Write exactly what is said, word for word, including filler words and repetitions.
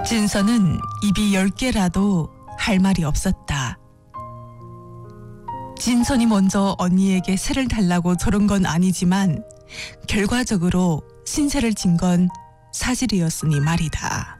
진서는 입이 열 개라도 할 말이 없었다. 진선이 먼저 언니에게 세를 달라고 저런 건 아니지만 결과적으로 신세를 진 건 사실이었으니 말이다.